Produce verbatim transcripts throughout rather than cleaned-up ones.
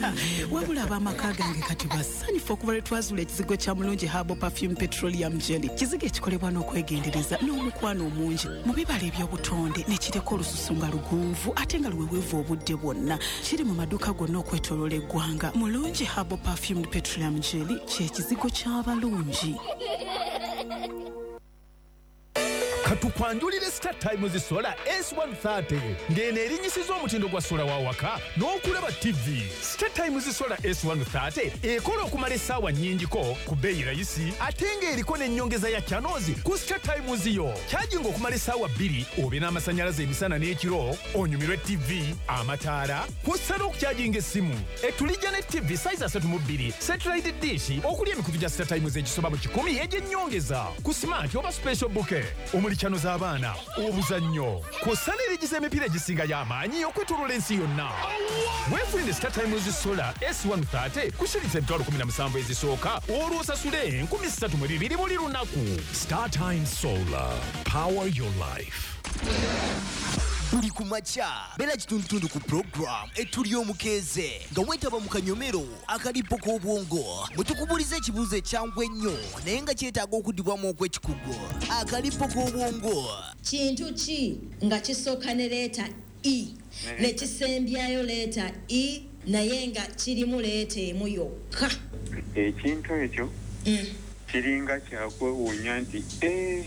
wabula ab'amaka gange kati basanyufu okuva lwe twazula ekizigo kya Mulungi Herbal Perfume Petroleum Jelly. Kizigo ekikolebwa n'okwegendereza n'omukwano omungi mu bibala eby'obutonde ne kireka olususu nga lugunvu ate nga luweweevu obudde bwonna. Kiri mu maduuka gonna okwetooloola eggwanga. Mulungi Herbal Perfume Petroleum Jelly kye kizigo ky'abalungi. Katukwanjulire Star Times Solar S one thirty ngene erinyisiza omutindo gwa sola wa waka n'okulaba T V. Star Times Solar S one thirty ekola okumala essaawa nnyingiko ku bbeeyi rayisi ate ng'eriko n'ennyongeza ya channels ku Star Times yo. Kyajinga okumala essaawa bbiri obe n'amasannyalaze emisana n'ekiro onyumirwe T V, amataala, kw'ossa n'okukyajinga essimu. Etulijja ne T V size asatu mu bbiri satellite dish okuli emikutu gya Star Times egisoba mu kikumi egy'ennyongeza ku smart oba special bouquet. Chano z'abaana obuzannyo kw'ossa n'erigiza emipiira egisinga y'amaanyi okwetooloola ensi yonna. Weefunire Star Times Solar S one thirty kushiriza emitwalo kumi na musanvu ezisooka olwo osasule enkumi ssatu mu bibiri buli lunaku. Star Times Solar, power your life. Buli kumacha bera kitundutundu ku program etuli omukeeze nga wetaba mu kanyomero akalipo k'obwongo mutukubulize ekibuuzo ekyangwa ennyo naye nga kyetaaga okuddibwamu okw'ekikugu. Akalipo k'obwongo kintu ki nga kisooka ne leeta E ne kisembyayo leeta E naye nga kirimu leeta emu yokka? Ekintu ekyo kiringa kyakwewuunya nti eh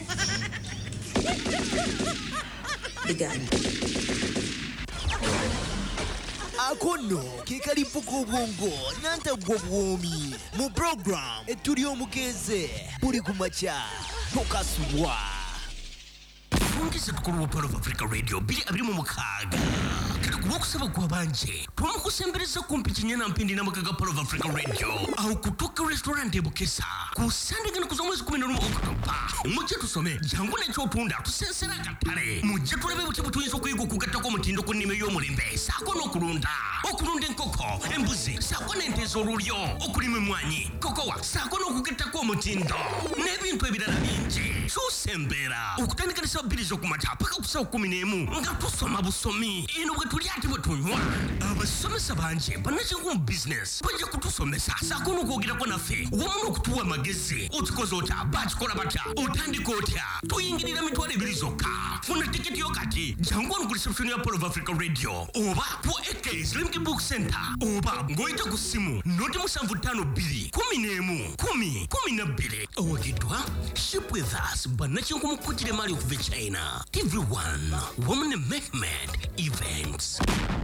akono ke kalipo k'obwongo nantagwa bwomi mu program etuli omukeeze buli kumacha tokasubwa. Fungise tukuru wa Pearl of Africa Radio bili abiri mu mukaaga kati kuba okusaba kwa banje twamukusembereza kumpi kinyana mpindi n'amakaga Pearl of Africa Radio au kutoka restaurant e Bukesa kusandika kuza mwezi kumi na lumu Oktoba. Mujje tusome jangu n'ekyotunda tusensera katale mujje tulabe buti butuyinza okuyiga okugatta kw'omutindo ku nnime y'omulembe saako n'okulunda okulunda enkoko embuzi saako n'ente ez'olulyo okulima emmwanyi kokowa saako n'okugatta kw'omutindo n'ebintu ebirala bingi. Tusembera okutandika ne ssaawa bbiri z'okumakya paka ku ssaawa kumi n'emu nga tusoma busomi. Eno bwe tuli ate bwe tunywa abasomesa bangi bannakingu mu bizinesi bajja kutusomesa saako n'okwogerako naffe wamu n'okutuwa amagezi. Okikoze otya bakikola batya otandika otya tuyingirira mitwalo ebiri zokka. Funa tiketi yo kati jangu wano ku reception ya Pearl of Africa Radio oba ku A K Slimki Book Center oba ng'oyita ku ssimu noti musanvu ttaano bbiri kumi n'emu kumi kumi na bbiri. Owagiddwa Ship with Us bannakingu mu kkotire mali okuva China. T V one Women Mehmet Events.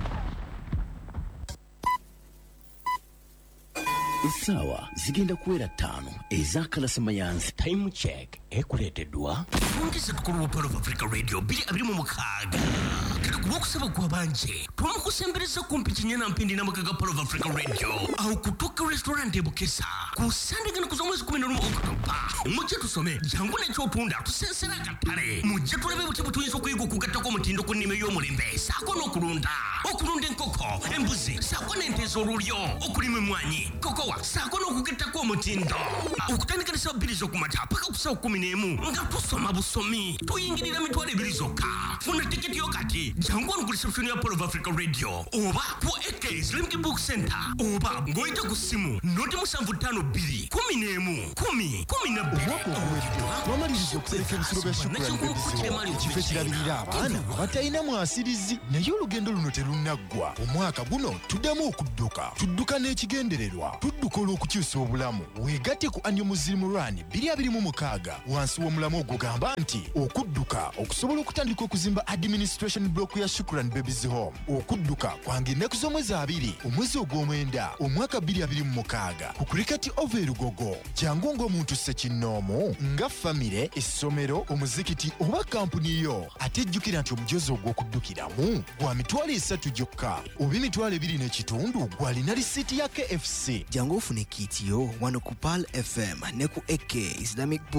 Sawa zigenda kuwera ttaano ez'akalasa mayanzi. Time check ekuleeteddwa Fungise tukulu wa Pearl of Africa Radio bili abiri mu mukaaga kati kuba okusaba kwa banje twamukusembereza kumpi kinyana mpindi n'amakaga Pearl of Africa Radio au kutoka restaurant e Bukesa kusandika kuza mwezi kumi na lumu Oktoba. Mujje tusome jangu n'ekyotunda tusensera katale mujje tulabe buti butuyinza okuyiga okugatta kw'omutindo ku nnime y'omulembe saako n'okulunda okulunda enkoko embuzi saako n'ente ez'olulyo okulima emmwanyi kokowa saako n'okugatta kw'omutindo okutandika ne ssaawa bbiri z'okumakya paka ku ssaawa kumi n'emu nga tusoma busomi tuyingirira mitwalo ebiri zokka. Funa tiketi yo kati jangu wano ku reception ya Pearl of Africa Radio oba ku A K Slimki Book Center oba ng'oyita ku ssimu noti musanvu ttaano bbiri kumi n'emu kumi kumi na bbiri. Twamaliriza okutereka ebisolo bya Shukrani Babies kifo ekirabirira abaana batalina mwasirizi naye olugendo luno terunaggwa. Omwaka guno tuddamu okudduka tudduka n'ekigendererwa tudduka olw'okukyusa obulamu. Weegatte ku Annual Muslim Run bbiri abiri mu mukaaga wansi w'omulamu ogugamba nti okudduka okusobola okutandika okuzimba administration block ya Shukrani Babies Home. Okudduka kwange ennaku z'omwezi abiri omwezi ogw'omwenda omwaka bbiri abiri mu mukaaga ku Cricket Over Lugogo. Jangu ng'omuntu ssekinnoomu nga famire essomero omuzikiti oba kampuni yo ate jjukira nti omujozi ogw'okuddukiramu gwa mitwalo esatu gyokka oba emitwalo ebiri n'ekitundu gw'alina lisiiti ya K F C. Jangu ofune kiiti yo wano ku Pearl F M ne ku A K Islamic Book Center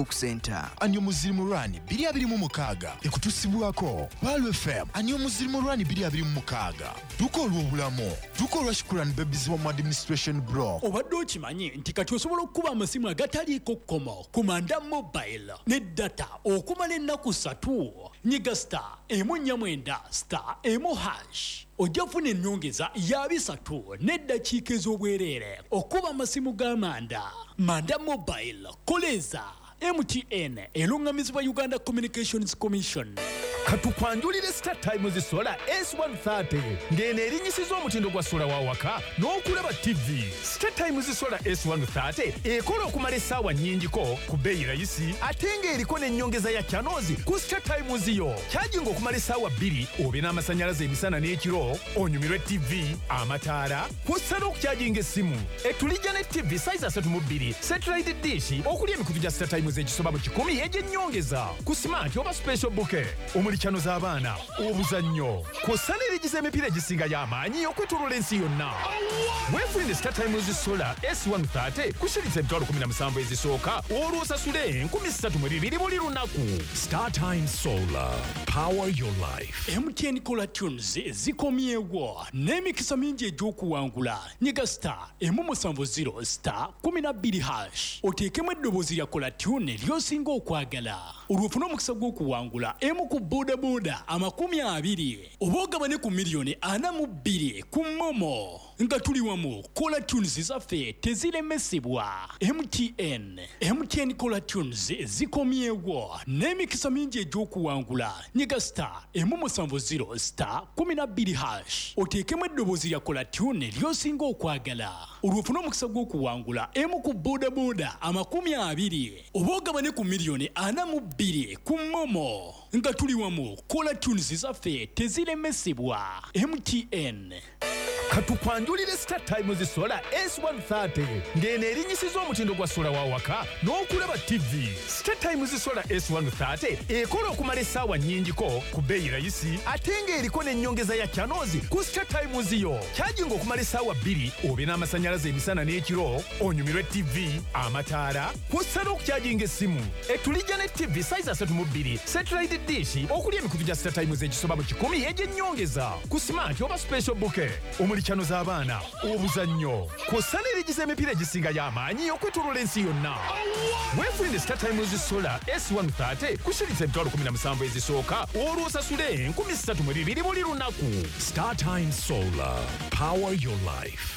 Center anyo muzirimu rwani biri abiri mu mukaaga ekutusibwako Palu F M anyo muzirimu rwani biri abiri mu mukaaga duko olw'obulamu duko olwa Shukuran Babies wa administration block. Obadde okimanyi nti kati osobola okuba amasimu agataliiko kkomo ku Manda Mobile ne data okumala ennaku ssatu. Nyiga star emu nnya mwenda star emu hash ojja kufuna ennyongeza ya bisatu n'eddakiika ez'obwereere okuba amasimu ga Manda. Manda Mobile koleza M T N elungamizibwa Uganda Communications Commission. Katukwanjulire Star Times Solar S one thirty ngene erinyisiza omutindo gwa sola wa waka n'okulaba T V. Star Times Solar S one thirty ekola okumala essaawa nnyingiko ku bbeeyi rayisi ate ng'eriko n'ennyongeza ya channels ku Star Times yo. Kyajinga okumala essaawa bbiri obe n'amasannyalaze emisana n'ekiro onyumirwe T V, amataala, kw'ossa n'okukyajinga essimu. Etulijja ne T V size asatu mu bbiri satellite dish okuli emikutu gya Star Times egisoba mu kikumi egy'ennyongeza ku smart oba special bouquet. Chano z'abaana obuzannyo kw'ossa n'erigiza emipiira egisinga y'amaanyi okwetooloola ensi yonna. Weefunire Star Times Solar S one thirty kushiriza emitwalo kumi na musanvu ezisooka olw'osasule enkumi ssatu mu bibiri buli lunaku. Star Times Solar, power your life. M T N Kola Tunes zikomyewo n'emikisa mingi egy'okuwangula. Nyiga star emu musanvu zero star kumi na bbiri hash oteekemu eddoboozi lya Kola Tune ly'osinga okwagala. Olw'ofuna omukisa gw'okuwangula emu ku boda boda amakumi abiri oba ogabane ku miliyoni ana mu bbiri ku Momo. Nga tuli wamu Kola Tunes zaffe teziremesebwa. M T N M T N Kola Tunes zikomyewo n'emikisa mingi egy'okuwangula. Nyiga star emu musanvu zero star kumi na bbiri hash oteekemu eddoboozi lya Kola Tune ly'osinga okwagala. Olw'ofuna omukisa gw'okuwangula emu ku boda boda amakumi abiri oba ogabane ku miliyoni ana mu bbiri ku Momo. Nga tuli wamu Kola Tunes zaffe teziremesebwa. M T N. Katukwanjulire Star Times Solar S one thirty ngene erinyisiza omutindo gwa sola wa waka n'okulaba T V. Star Times Solar S one thirty ekola okumala essaawa nnyingiko ku bbeeyi rayisi ate ng'eriko n'ennyongeza ya channels ku Star Times yo. Kyajinga okumala essaawa bbiri obe n'amasannyalaze emisana n'ekiro onyumirwe T V, amataala, kw'ossa n'okukyajinga essimu. Etulijja ne T V size asatu mu bbiri satellite dish okuli emikutu gya Star Times egisoba mu kikumi egy'ennyongeza ku smart oba special bouquet. Chano z'abaana obuzannyo kw'ossa n'erigiza emipiira egisinga y'amaanyi okwetooloola ensi yonna. Weefunire Star Times Solar S one thirty kushiriza emitwalo kumi na musanvu ezisooka olw'osasule enkumi ssatu mu bibiri buli lunaku. Star Times Solar, power your life.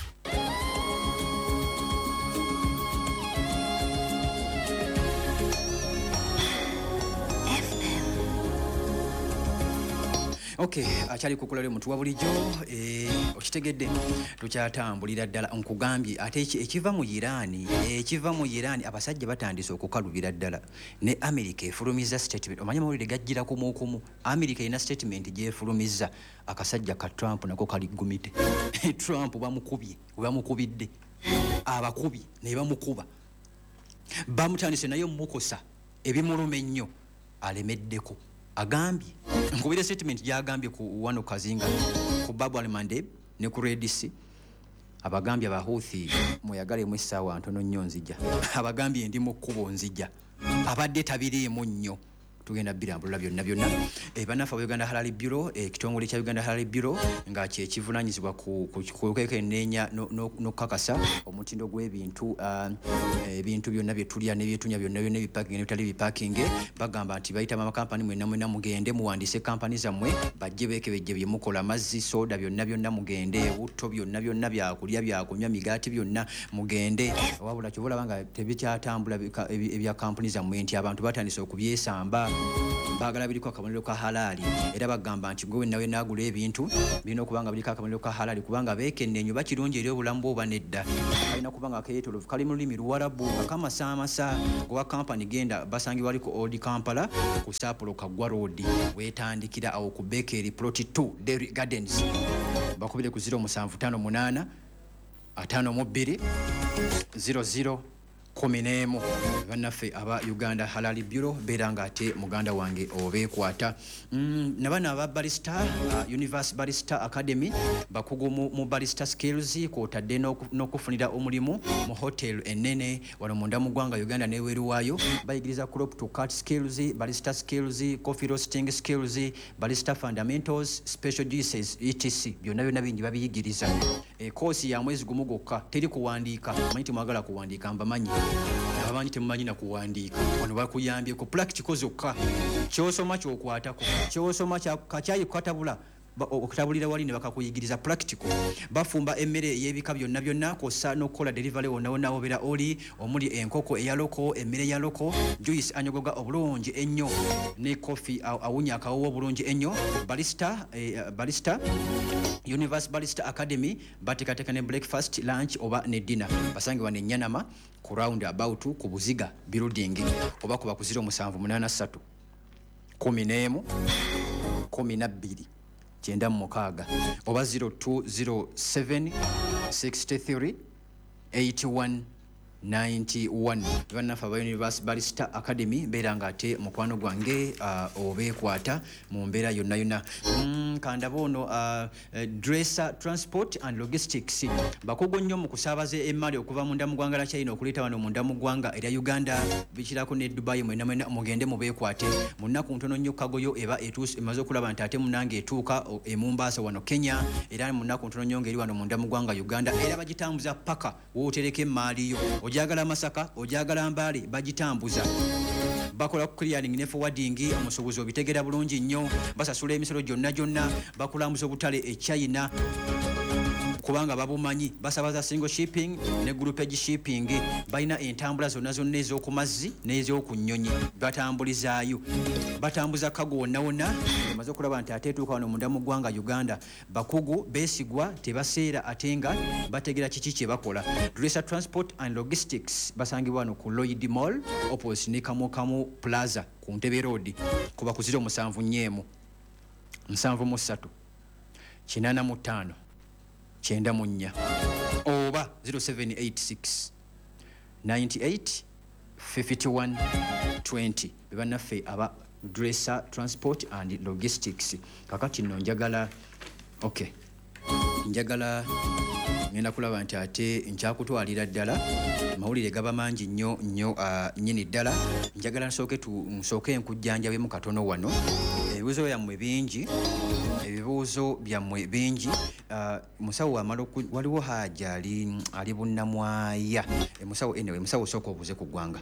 Okay, achali kukulale muntu wa bulijjo eh okitegedde tukyatambulira ddala nkugambye ate ekiva mu Irani ekiva mu Irani abasajja batandise okukalubira ddala ne America efulumiza statement omanya mawulire gajjira ku mukumu. America ina statement je efulumiza akasajja ka Trump nako kali gumite. Trump bamukubye bamukubidde abakubi ne bamukuba bamutandise nayo mukosa ebimulume nnyo alemeddeko. Agambye nkubira statement gyagambye ku wano Kazinga ku Babu Al-Mandeb ne ku Redisi abagambye abahouthi muyagale mu essaawa ntono nnyo nzija abagambye ndi mu kkubo nzija abadde tabiriimu nnyo tugenda birambulula byonna byonna e banafa Uganda Halali Bureau e kitongole kya Uganda Halali Bureau nga kye kivunanyizibwa ku kukekenenya no, no, no kakasa omutindo gw'ebintu ebintu byonna bye tulya ne byetunya byonna byonna biparking ne bitali biparking bagamba nti bayita mama company mwe namwe namugende muwandise company zamwe bajje bekebejje bye mukola mazzi soda byonna byonna mugende butto byonna byonna byakulya byakunywa migati byonna mugende wabula kibula banga tebikyatambula ebya company zamwe nti abantu batandise okubyesamba bagala biliko akamaliro ka halali era bagamba nti gwe nawe nagula ebintu bino kubanga biliko akamaliro ka halali kubanga bekennenyo bakirungi eri obulamu bwo banedda alina kubanga akayetolo kali mu limi luwarabu kama samasa gwa company genda basangi waliko Old Kampala ku Sapulo Kagwa Road wetandikira awo ku Bakery Plot two Dairy Gardens bakubire ku zero seven five eight atano mu bbiri zero zero kumi n'emu bannaffe aba Uganda Halal Bureau beera nga ate muganda wange obeekwata mm, nabana aba Barrister uh, Universe Barrister Academy bakugu mu, mu barrister skills kwotadde n'okufunira omulimu mu hotel ennene wano munda mu ggwanga Uganda n'eweeru waayo bayigiriza crop to cut skills barrister skills coffee roasting skills barrister fundamentals special duties etc byonna byonna bingi babiyigiriza e, kosi ya mwezi gumu gwokka teri kuwandiika manyi temwagala kuwandiika mbamanyi abamanyi temumanyi na kuwandiika wano bakuyambye ku practical zokka kyosoma kyokwatako kyosoma kakyayi kukatabula okutabulira wali ne bakakuyigiriza practical bafumba emmere ey'ebika byonna byonna kosa n'okukola delivery wonna wonna obera oli omuli enkoko eya loko emmere ya loko juice anyogoga obulungi ennyo ne coffee awunya akawowo obulungi ennyo barrister eh, barrister Universe Barrister Academy batekateka ne breakfast lunch oba ne dinner basangibwa ne Nyanama ku round about ku Buziga building oba kuba ku zero musanvu munana ssatu kumi n'emu kumi na bbiri kyenda mu mukaaga oba zero two zero seven six three eight one ninety-one bannaffe aba Universe Barrister Academy beera nga ate mukwano gwange uh, obeekwata mu mbeera yonna yonna mm, kandaba ono uh, uh, Dresser Transport and Logistics bakugu nnyo mu kusaabaza emmali okuva munda mu ggwanga la China okuleeta wano munda mu ggwanga erya Uganda bikirako ne Dubai mwena mwena mugende mubeekwate mu nnaku ntono nnyo kagoyo eba etuuse emaze okulaba nti ate munange etuuka e Mombasa wano Kenya era mu nnaku ntono nnyo ngeri wano munda mu ggwanga Uganda era bagitambuza paka wootereka emmaali yo ojagala Masaka ojagala Mbale bagitambuza bakola clearing ne forwarding omusuubuzi obitegera bulungi nnyo basasula emisolo gyonna gyonna bakulambuza obutale e China kubanga babumanyi basabaza single shipping ne group age shipping balina entambula zonna zonna ez'okumazzi n'ez'okunyonyi batambulizaayo batambuza kago wonna wonna emaze okulaba nti ate etuuka wano munda mu ggwanga Uganda bakugu beesigwa tebaseera ate nga bategera kiki kye bakola Dresser Transport and Logistics basangibwa wano ku Lloyd Mall opposite ne Kamukamu Plaza ku Ntebe Road kuba ku ziro musanvu nnyemu musanvu mu ssatu kinaana mu ttaano kyenda mu nnya oba zero seven eight six nine eight five one twenty bebannaffe aba Dresser Transport and Logistics kakati nno njagala okay njagala ngenda kulaba nti ate nkyakutwalira ddala mawulire gaba mangi nnyo nnyo uh, nnyini ddala njagala nsooke nsooke nkujjanjabemu katono wano ebibuuzo byammwe bingi ebibuuzo byammwe bingi uh, musawo wamala waliwo haja ali, ali bunnamwaya e musawo anyway musawo sooka obuuze ku ggwanga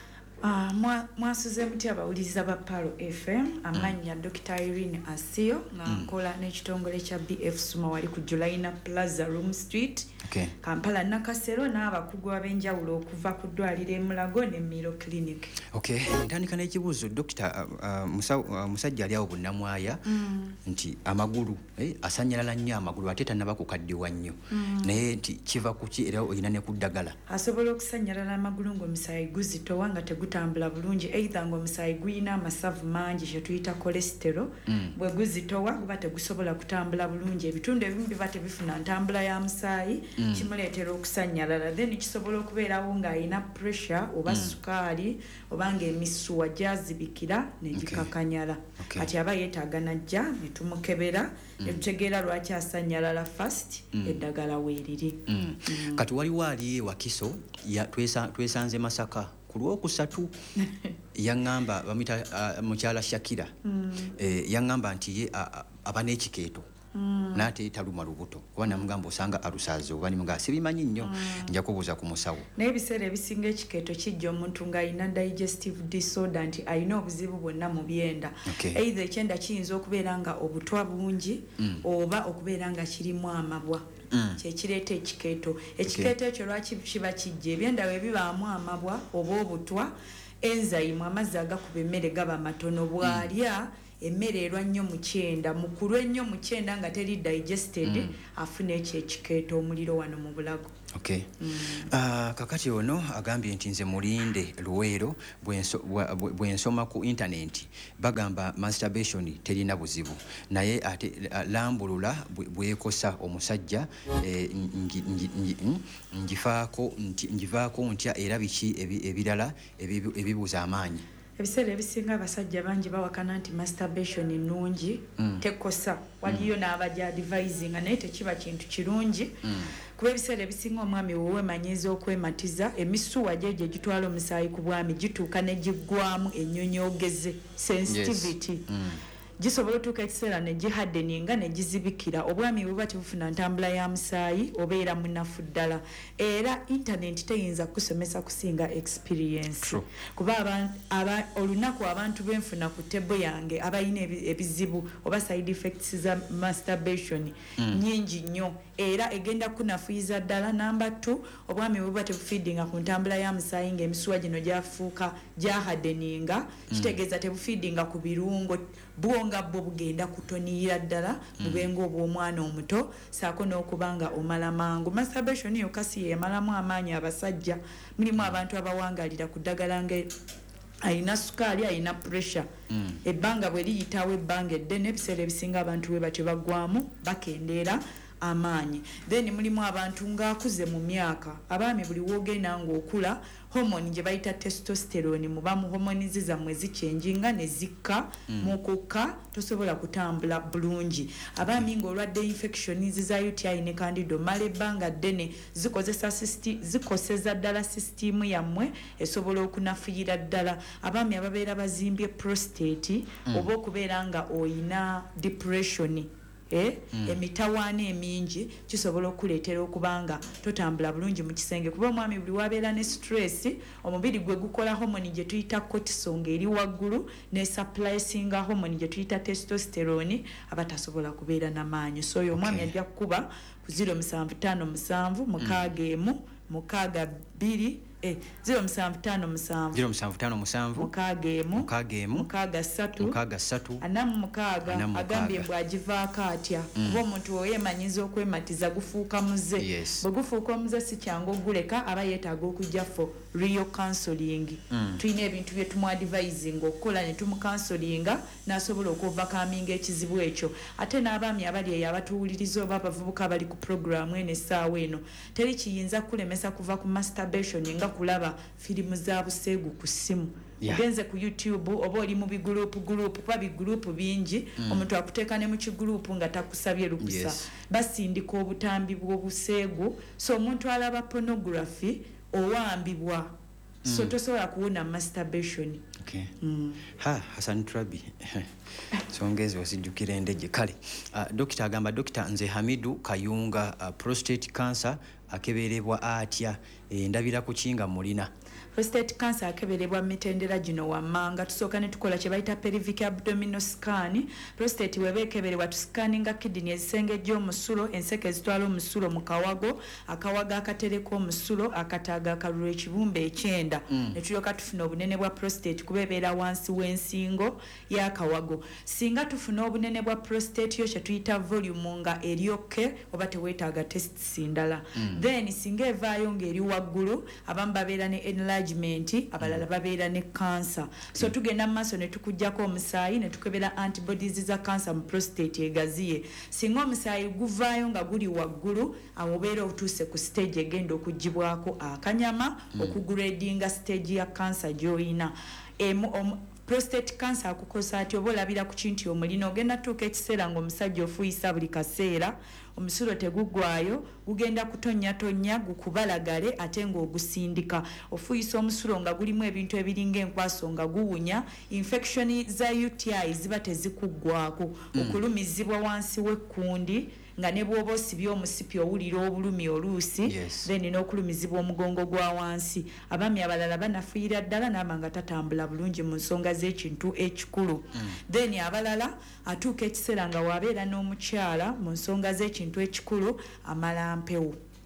Uh, mwasuze muti abawuliriza ba Palo F M amanya mm. Doctor Irene Asio nga mm. nkola n'ekitongole kya B F Suma wali ku Julaina Plaza Room Street okay. Kampala Nakasero n'abakugu ab'enjawulo okuva ku ddwaliro e Mulago ne Miro Clinic. Okay, ntandika n'ekibuuzo Doctor uh, uh, musa, uh, musajja ali awo bunnamwaya mm. nti amagulu eh, asanyalala nnyo amagulu ate tannaba kukaddiwa nnyo mm. naye nti kiva ku ki era olina ne ku ddagala asobola okusanyalala amagulu ng'omusaayi guzitowa nga tegu tambula bulungi either ng'omusaayi guyina amasavu mangi kye tuyita cholesterol mm. bwe guzitowa guba tegusobola kutambula bulungi ebitundu ebimu biba tebifuna ntambula ya musaayi mm. kimuleetera okusanyalala then kisobola okubeerawo ng'ayina pressure oba mm. sukaali oba ng'emisuwa gyazibikira negikakanyala okay. kati aba yeetaaga najja ne tumukebera mm. ne tutegeera lwaki asanyalala fast mm. eddagala weeriri mm. mm. kati waliwo ali Wakiso twesanze Masaka ku lwokusatu yaŋŋamba bamuyita uh, mukyala Shakira mm. eh, yaŋŋamba nti ye uh, aba n'ekikeeto mm. naate taluma lubuto kuba namugamba osanga alusaaze oba nimuga sibimanyi nnyo mm. nja kubuuza ku musawo naye ebiseera ebisinga ekikeeto kijja omuntu ng'alina digestive disorder nti alina obuzibu bwonna mu byenda okay. either ekyenda kiyinza okubeera nga obutwa bungi mm. oba okubeera nga kirimu amabwa Mm. kyekireeta ekikeeto ekikeeto ekyo okay. lwaki kiba kijja ebyenda bwe bibaamu amabwa oba obutwa enzayimu amazzi agakuba emmere gaba matono bw'alya emmere erwa nnyo mu kyenda mukulu ennyo mu kyenda nga teri digested mm. afuna ekyo ekikeeta omuliro wano mu bulago. Okay. Mm. Uh, kakati ono agambye nti nze mulinde luweero bwensoma ku internet bagamba masturbation terina buzibu naye ate uh, lambulula bwekosa omusajja eh, njifaako njivaako ntya era biki ebirala ebibuza amaanyi. Ebiseera ebisinga abasajja bangi bawakana nti masturbation nnungi mm. tekosa waliyo mm. n'abajja advising naye tekiba kintu kirungi mm. kuba ebiseera ebisinga omwami wowe manyiza okwematiza emisuwa gyeje gitwala omusaayi ku bwami gituuka ne giggwamu ennyonyoogeze sensitivity yes. mm. gisobola otuuka ekiseera ne gihadeninga ne gizibikira obwami buba tebufuna ntambula ya musaayi obeera munafu ddala era internet teyinza kusomesa kusinga experience True. Kuba aba, aba, olunaku abantu benfuna ku tebo yange abayina ebizibu oba side effects za masturbation mm. nyingi nnyo era egenda kunafuyiza ddala. Number two obwami buba tebufeedinga ku ntambula ya musaayi ng'emisuwa gino gyafuuka gyahadeninga mm. kitegeeza tebufeedinga ku birungo bwonga bwo bugenda kutoniira ddala bubenga mm. obw'omwana omuto saako n'okubanga omala mangu. Masturbation yo kasi yemalamu amaanyi abasajja mulimu abantu abawangalira ku ddagala nga ayina sukaali ayina pressure mm. ebbanga bwe liyitawo ebbanga eddene ebiseera ebisinga abantu bwe batyo bagwamu bakendeera amaanyi. Then mulimu abantu ng'akuze mu myaka abaami buli woogenda ng'okula hormone gye bayita testosterone muba mu hormones zammwe zichenjinga ne zikka mm. mukukka tosobola kutambula bulungi. Abaami ng'olwadde infections za U T I ne Candida mala ebbanga ddene zikozesa zikoseza ddala system yammwe esobola okunafuyira ddala. Abaami ababeera bazimbye prostate mm. oba okubeera nga oyina depression eh mm. emitawaana emingi kisobola okuleetera okubanga totambula bulungi mu kisenge kuba omwami buli wabeera ne stress omubiri gwe gukola hormone gye tuyita cortisol ng'eri waggulu ne suppressinga hormone gye tuyita testosterone abatasobola kubeera n'amaanyi. So oyo omwami okay. ajja kukuba ku zero seven five seven mukaaga emu mukaaga bbiri eh zero seven five seven zero seven five seven mukaaga emu mukaaga emu mukaaga ssatu mukaaga ssatu anamu mukaaga agambye mbw agivaako atya kuba omuntu oyemanyiza okwematiza gufuuka muze yes. bwe gufuuka omuze si kyangu oguleka aba yeetaaga okujja for real counseling mm. tulina ebintu bye tumuadvising okukola ne tumucounselinga n'asobola okuovakaminga ekizibu ekyo. Ate n'abaami abali eyo abatuwuliriza oba abavubuka abali ku programu eno essaawa eno teri kiyinza kulemesa kuva ku masturbation nga kulaba firimu za buseegu ku ssimu yeah. Genze ku YouTube oba oli mu bigulupu gulupu kwa bigulupu bingi mm. omuntu akuteeka ne mu kigulupu nga takusabye lukusa yes. basindika obutambi bw'obuseegu so omuntu alaba pornography owambibwa mm. so tosobola kuwona masturbation. Okay. Mm. Ha Hassan Trabi songezi wasijukira endeje kale uh, dokita agamba dokita nze Hamidu Kayunga uh, prostate cancer akeberebwa atya e, ndabira kukinga mulina. Prostate cancer akeberebwa mitendera gino wammanga tusooka ne tukola kye bayita pelvic abdominal scan. Prostate webe ekeberebwa tuscanninga kidney ezisenge gy'omusulo enseke ezitwala omusulo mu kawago akawaga akatereka omusulo akataaga akalulu ekibumbe ekyenda mm. ne tulyoka tufuna obunene bwa prostate kubebeera wansi w'ensingo y'akawago. Singa tufuna obunene bwa prostate yo kye tuyita volume nga eryokke oba teweetaaga tests ndala mm. then singa evaayo ng'eri waggulu abamu babeera ne enlargement abalala babeera ne cancer so tugenda mu maaso ne tukujjako omusaayi ne tukebera antibodies za cancer mu prostate egaziye. Singa omusaayi guvaayo nga guli waggulu awo obeera otuuse ku stage egenda okugibwako akanyama mm. okugradinga stage ya cancer gy'oyina. Prostate cancer akukosa ati oba olabira ku kintu omulina ogenda tuuka ekiseera ng'omusajja ofuyisa buli kaseera omusulo tegugwayo gugenda kutonya tonya gukubalagale ate ng'ogusindika ofuyisa omusulo nga gulimu ebintu ebiringa enkwaso nga guwunya infection za U T I ziba tezikuggwako mm. okulumizibwa wansi w'ekkundi nga ne bw'oba osibye omusipi owulira obulumi oluusi yes. then n'okulumizibwa omugongo gwa wansi. Abaami abalala banafuira ddala n'aba nga tatambula bulungi mu nsonga z'ekintu ekikulu mm. then abalala atuuka ekiseera nga wabeera n'omukyala mu nsonga z'ekintu ekikulu amala mpewo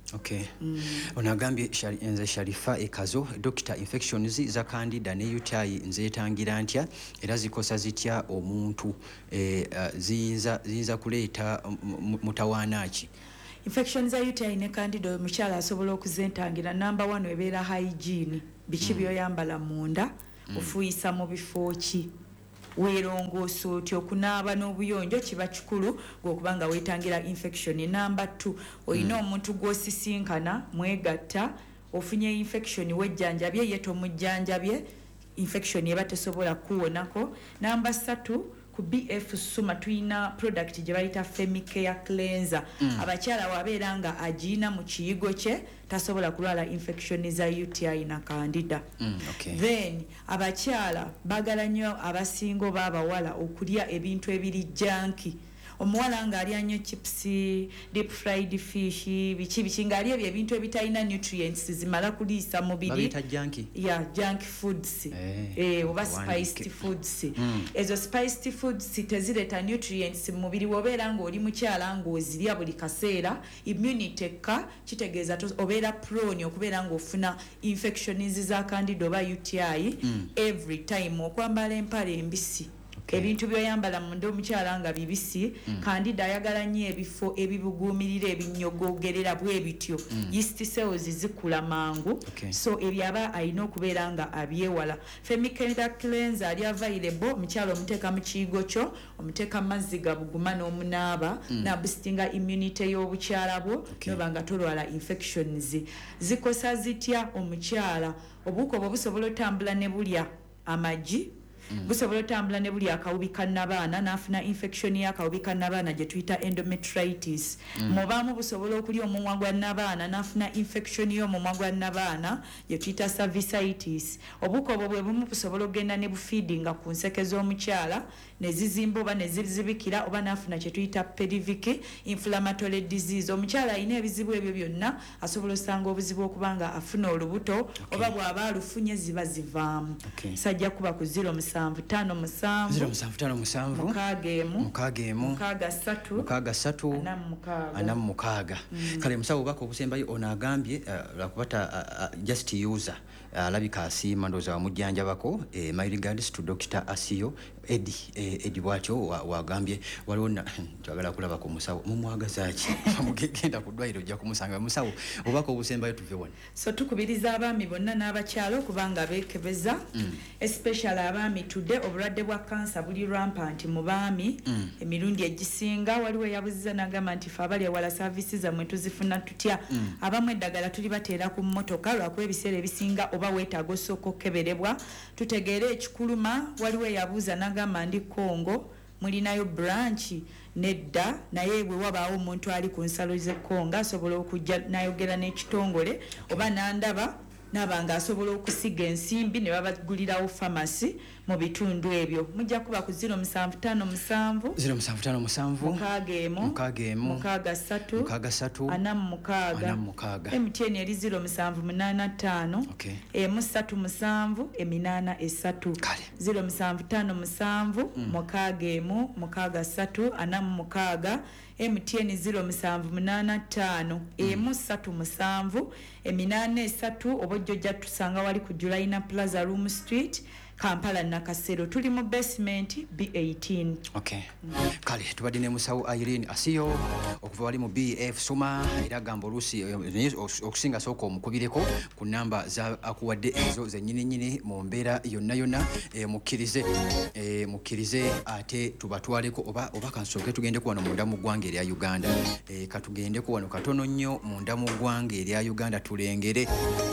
Okay. Mm. Onagambye shari, nze Sharifa Ekazo Doctor Infections za Candida ne U T I nzetangira ntya era zikosa zitya omuntu eh, uh, ziyinza ziyinza kuleeta mutawaanaki. Infections za U T I ne Candida omukyala asobola okuzentangira. Number one ebeera hygiene biki mm. byoyambala munda mm. ofuuyisa mu bifo ki weerongoosa otyo okunaaba n'obuyonjo kiba kikulu ng'okubanga weetangira infection. Number two olina mm. omuntu gw'osisinkana mwegatta ofunye infection wejjanjabye ye tomujjanjabye infection eba tesobola kuwonako. Number three ku B F Suma tuina product gye bayita Femicare cleanser mm. abakyala wabeera nga agiina mu kiyigo kye tasobola kulwala infection za U T I na Candida. Mm, okay. Then abakyala bagala nnyo abasingo baabawala okulya ebintu ebiri janki. Omuwala ng'alya nnyo chips, deep fried fish, biki biki ng'alya ebyo ebintu ebitalina nutrients zimala kuliisa mubiri. Babita junky? Yeah, junk foods. Eh, eh oba spiced foods. Mm. Ezo spiced foods tezireta nutrients mu mubiri wobeera ng'oli mukyala ng'ozirya buli kaseera. Immunity ka kitegeeza obeera prone okubeera ng'ofuna infections za Candida oba U T I mm. every time. Okwambala empale embisi. Okay. Ebintu byoyambala munda omukyala nga bibisi mm. Candida ayagala nnyo ebifo ebibuguumirira ebinnyogogerera bwe bityo mm. yeast cells zikula mangu okay. so ebyaba alina okubeera nga abyewala. Femicare cleanser ali available omukyala omuteeka mu kiyigo kyo omuteeka mazzi gabuguma n'omunaaba mm. nabustinga immunity y'obukyala bwo okay. noba nga tolwala infections. Zikosa zitya omukyala obuko bwo busobola otambula ne bulya amagi Mm. busobola otambula ne buli akawubi kannabaana n'afuna infection y'akawubi kannabaana gye tuyita endometritis. Mm. Mubaamu busobola okulya omumwa gwa nnabaana n'afuna infection y'omumwa gwa nnabaana gye tuyita cervicitis. Obuko obwo bwe bumu busobola okugenda ne bufeedinga ku nseke z'omukyala ne zizimba oba ne zizibikira oba n'afuna kye tuyita pelvic inflammatory disease. Omukyala alina ebizibu ebyo byonna asobola osanga obuzibu okubanga afuna olubuto okay. oba bw'aba alufunye ziba zivaamu. Okay. Sajja kuba ku zero musanvu ttaano musanvu zero musanvu ttaano musanvu mukaaga emu mukaaga emu mukaaga ssatu mukaaga ssatu ana mu mukaaga ana mu mukaaga. Mm. Kale musawo bako obusembayo ono agambye uh, lwakubata uh, uh, just user alabika uh, asiima ndowooza wamujjanjabako eh, my regards to Doctor Asiyo Edi eh, Edi bwatyo wagambye wa waliwo twagala kulaba ku musawo mumwagaza ki mugenda ku ddwaliro ojja kumusanga musawo obako obusembayo tuve wano. So tukubiriza abaami bonna n'abakyalo kubanga beekebeza mm. especially abaami today obulwadde bwa cancer buli rampant mu baami mm. emirundi egisinga waliwo yabuziza n'agamba nti fe abali ewala services zammwe tuzifuna tutya mm. abamu eddagala tuli bateera ku mmotoka lwakuba ebiseera ebisinga oba weetaaga osooka okkeberebwa tutegeere ekikuluma waliwo eyabuuza n'agamba ndi Congo mulinayo branch nedda naye bwe wabaawo omuntu ali ku nsalo z'ekkonga asobola okujja n'ayogera n'ekitongole oba n'andaba nabanga asobola okusiga ensimbi ne babagulirawo pharmacy mu bitundu ebyo. Mujja kuba ku zero musanvu ttaano musanvu zero musanvu ttaano musanvu mukaaga emu mukaaga emu mukaaga ssatu mukaaga ssatu ana mu mukaaga ana mu mukaaga. M T N eri zero musanvu munaana ttaano okay. emu ssatu musanvu eminaana essatu kale zero musanvu ttaano musanvu mm. mukaaga emu mukaaga ssatu ana mu mukaaga. M T N zero musanvu munaana ttaano emu ssatu musanvu eminaana essatu obojjojja tusanga wali ku Julaina Plaza Room Street Kampala Nakasero tuli mu basement B eighteen. Okay. Mm. Kale tubadde ne musawo Irene Asiyo okuva wali mu B F Suma era gamba oluusi okusinga sooka omukubireko ku namba za akuwadde ezo zennyini nnyini mu mbeera yonna yonna e, mukkirize e, mukkirize ate tubatwaleko oba oba kansooke tugendeko wano munda mu ggwanga erya Uganda e, katugendeko wano katono nnyo munda mu ggwanga erya Uganda tulengere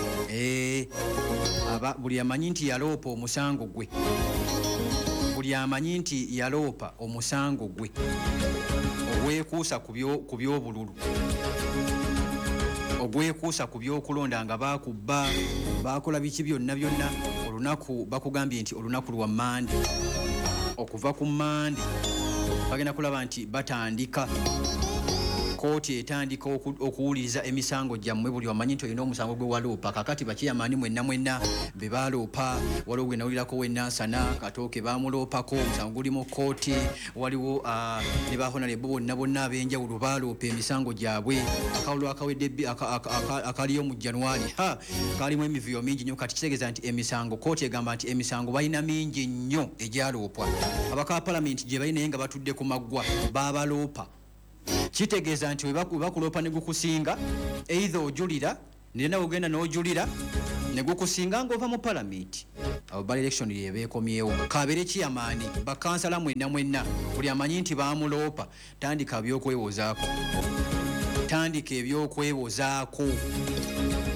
e, aba buli amanyi nti yaloopa omusango gwe buli amanyi nti yaloopa omusango gwe ogwekuusa ku by'obululu ogwekuusa ku by'okulonda nga baakubba baakola biki byonna byonna olunaku bakugambye nti olunaku lwa Mande okuva ku Mande bagenda kulaba nti batandika kooti etandika okuwuliriza emisango gyammwe buli wamanyi nti olina omusango gwe waloopa kakati bakiyamaani mwenna mwenna be baloopa waliwo gwe nawulirako wennansana katooke bamuloopako omusango guli mu kooti waliwo ne bahonalebo bonna bonna ab'enjawulo baloopa emisango gyabwe akawulo akawedde akaliyo mu januari ha kalimu emivuyo mingi nnyo kati kitegeeza nti emisango kooti egamba nti emisango balina mingi nnyo egyaloopwa abaka palamenti gye balina nga batudde ku maggwa babaloopa kitegeeza nti webakuloopa ne gukusinga either ojulira nena ogenda n'ojulira ne gukusinga ng'ova mu palamenti abo bali election yebeekomyewo kabere kiyamaani bakansala mwenna mwenna buli amanyi nti baamuloopa tandika byokwewozaako tandika ebyokwewozaako